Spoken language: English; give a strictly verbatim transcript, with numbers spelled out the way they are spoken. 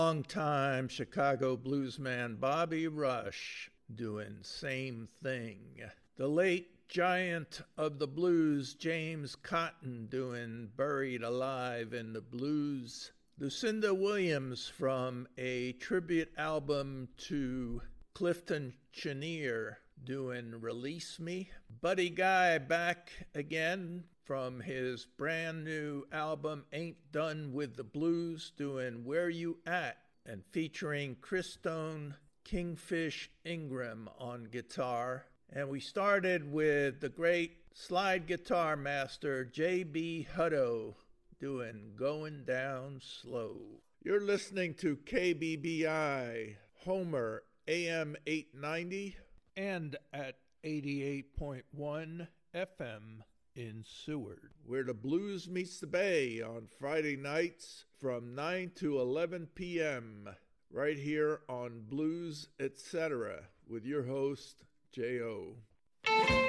Longtime Chicago bluesman Bobby Rush doing Same Thing. The late giant of the blues James Cotton doing Buried Alive in the Blues. Lucinda Williams from a tribute album to Clifton Chenier doing Release Me. Buddy Guy back again from his brand new album Ain't Done with the Blues doing Where You At, and featuring Christone Kingfish Ingram on guitar. And we started with the great slide guitar master J B Hutto doing Going Down Slow. You're listening to K B B I Homer A M eight ninety and at eighty-eight point one F M in Seward, where the blues meets the bay on Friday nights from nine to eleven p.m. right here on Blues Etc. with your host, J O